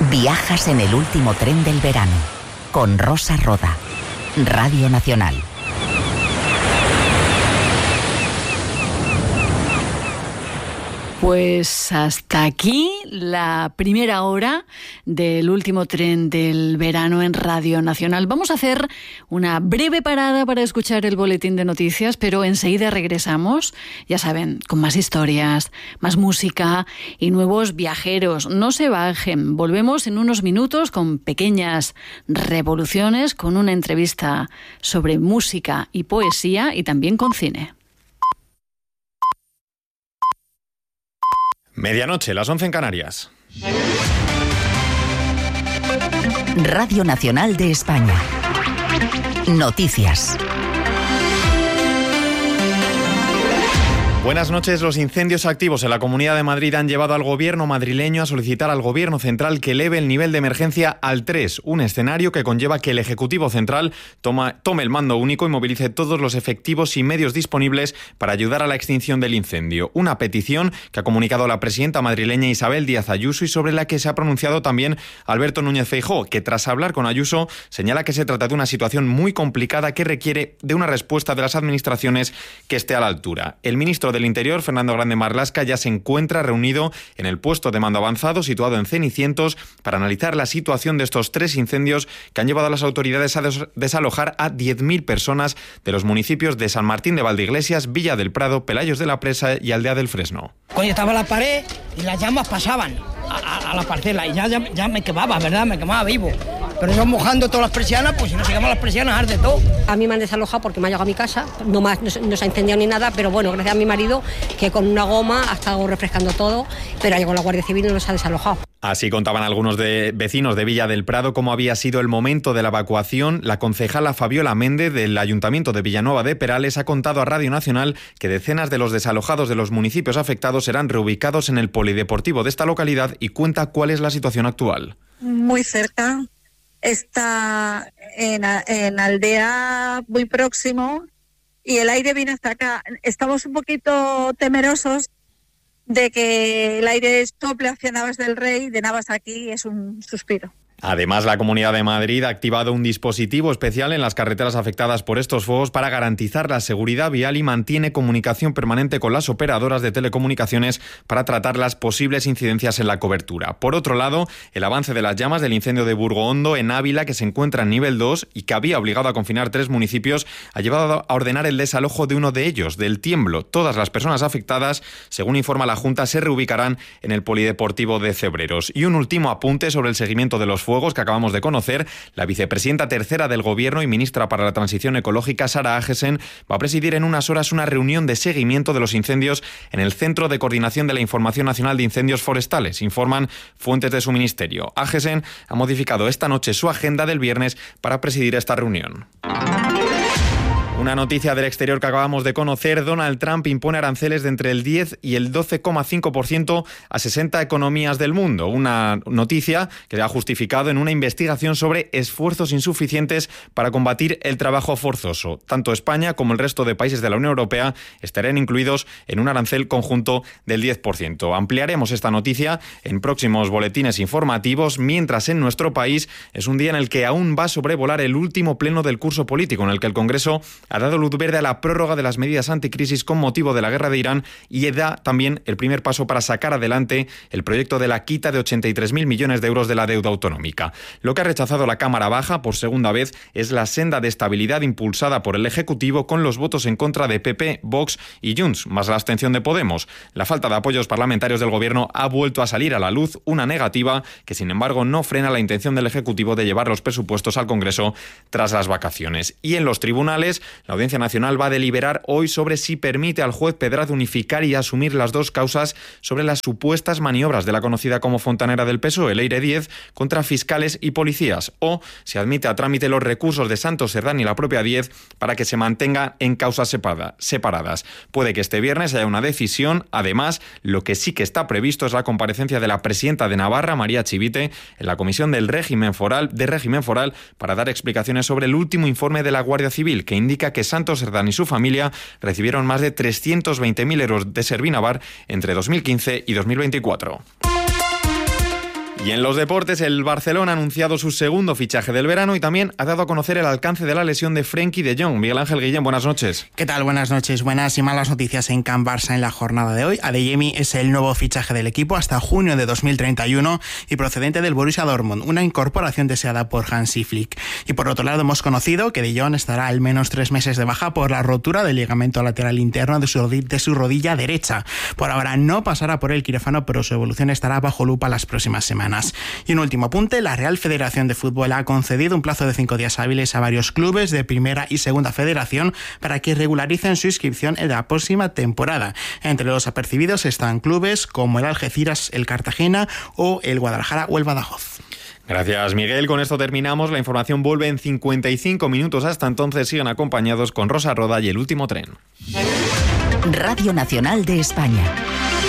Viajas en el último tren del verano con Rosa Roda, Radio Nacional. Pues hasta aquí la primera hora del último tren del verano en Radio Nacional. Vamos a hacer una breve parada para escuchar el boletín de noticias, pero enseguida regresamos, ya saben, con más historias, más música y nuevos viajeros. No se bajen, volvemos en unos minutos con pequeñas revoluciones, con una entrevista sobre música y poesía y también con cine. Medianoche, las 11 en Canarias. Radio Nacional de España. Noticias. Buenas noches. Los incendios activos en la Comunidad de Madrid han llevado al gobierno madrileño a solicitar al gobierno central que eleve el nivel de emergencia al 3, un escenario que conlleva que el Ejecutivo Central tome el mando único y movilice todos los efectivos y medios disponibles para ayudar a la extinción del incendio. Una petición que ha comunicado la presidenta madrileña Isabel Díaz Ayuso y sobre la que se ha pronunciado también Alberto Núñez Feijóo, que tras hablar con Ayuso señala que se trata de una situación muy complicada que requiere de una respuesta de las administraciones que esté a la altura. El ministro del Interior, Fernando Grande Marlaska, ya se encuentra reunido en el puesto de mando avanzado situado en Cenicientos para analizar la situación de estos 3 incendios que han llevado a las autoridades a desalojar a 10.000 personas de los municipios de San Martín de Valdeiglesias, Villa del Prado, Pelayos de la Presa y Aldea del Fresno. Cuando estaba la pared y las llamas pasaban a la parcela y ya me quemaba, ¿verdad? Me quemaba vivo. Pero yo mojando todas las persianas, pues si no se queman las persianas, arde todo. A mí me han desalojado porque me ha llegado a mi casa, no se ha incendiado ni nada, pero bueno, gracias a mi marido, que con una goma ha estado refrescando todo, pero ha llegado la Guardia Civil y nos ha desalojado. Así contaban algunos vecinos de Villa del Prado cómo había sido el momento de la evacuación. La concejala Fabiola Méndez del Ayuntamiento de Villanueva de Perales ha contado a Radio Nacional que decenas de los desalojados de los municipios afectados serán reubicados en el polideportivo de esta localidad y cuenta cuál es la situación actual. Muy cerca, está en Aldea muy próximo y el aire viene hasta acá. Estamos un poquito temerosos de que el aire sople hacia Navas del Rey, de Navas aquí es un suspiro. Además, la Comunidad de Madrid ha activado un dispositivo especial en las carreteras afectadas por estos fuegos para garantizar la seguridad vial y mantiene comunicación permanente con las operadoras de telecomunicaciones para tratar las posibles incidencias en la cobertura. Por otro lado, el avance de las llamas del incendio de Burgohondo en Ávila, que se encuentra en nivel 2 y que había obligado a confinar 3 municipios, ha llevado a ordenar el desalojo de uno de ellos, del Tiemblo. Todas las personas afectadas, según informa la Junta, se reubicarán en el polideportivo de Cebreros. Y un último apunte sobre el seguimiento de los fuegos que acabamos de conocer. La vicepresidenta tercera del Gobierno y ministra para la Transición Ecológica, Sara Agesen, va a presidir en unas horas una reunión de seguimiento de los incendios en el Centro de Coordinación de la Información Nacional de Incendios Forestales, informan fuentes de su ministerio. Agesen ha modificado esta noche su agenda del viernes para presidir esta reunión. Una noticia del exterior que acabamos de conocer: Donald Trump impone aranceles de entre el 10 y el 12,5% a 60 economías del mundo. Una noticia que se ha justificado en una investigación sobre esfuerzos insuficientes para combatir el trabajo forzoso. Tanto España como el resto de países de la Unión Europea estarían incluidos en un arancel conjunto del 10%. Ampliaremos esta noticia en próximos boletines informativos, mientras en nuestro país es un día en el que aún va a sobrevolar el último pleno del curso político, en el que el Congreso ha dado luz verde a la prórroga de las medidas anticrisis con motivo de la guerra de Irán y da también el primer paso para sacar adelante el proyecto de la quita de 83.000 millones de euros de la deuda autonómica. Lo que ha rechazado la Cámara Baja por segunda vez es la senda de estabilidad impulsada por el Ejecutivo, con los votos en contra de PP, Vox y Junts, más la abstención de Podemos. La falta de apoyos parlamentarios del Gobierno ha vuelto a salir a la luz, una negativa que sin embargo no frena la intención del Ejecutivo de llevar los presupuestos al Congreso tras las vacaciones. Y en los tribunales, la Audiencia Nacional va a deliberar hoy sobre si permite al juez Pedraza unificar y asumir las 2 causas sobre las supuestas maniobras de la conocida como fontanera del PSOE, Leire Díez, contra fiscales y policías, o si admite a trámite los recursos de Santos Cerdán y la propia Díez para que se mantenga en causas separadas. Puede que este viernes haya una decisión. Además, lo que sí que está previsto es la comparecencia de la presidenta de Navarra, María Chivite, en la Comisión del Régimen Foral para dar explicaciones sobre el último informe de la Guardia Civil, que indica que Santos Cerdán y su familia recibieron más de 320.000 euros de Servinavar entre 2015 y 2024. Y en los deportes, el Barcelona ha anunciado su segundo fichaje del verano y también ha dado a conocer el alcance de la lesión de Frenkie de Jong. Miguel Ángel Guillén, buenas noches. ¿Qué tal? Buenas noches. Buenas y malas noticias en Can Barça en la jornada de hoy. Adeyemi es el nuevo fichaje del equipo hasta junio de 2031 y procedente del Borussia Dortmund, una incorporación deseada por Hansi Flick. Y por otro lado, hemos conocido que de Jong estará al menos 3 meses de baja por la rotura del ligamento lateral interno de su rodilla derecha. Por ahora no pasará por el quirófano, pero su evolución estará bajo lupa las próximas semanas. Y un último apunte, la Real Federación de Fútbol ha concedido un plazo de 5 días hábiles a varios clubes de primera y segunda federación para que regularicen su inscripción en la próxima temporada. Entre los apercibidos están clubes como el Algeciras, el Cartagena o el Guadalajara o el Badajoz. Gracias, Miguel. Con esto terminamos. La información vuelve en 55 minutos. Hasta entonces sigan acompañados con Rosa Roda y El Último Tren. Radio Nacional de España.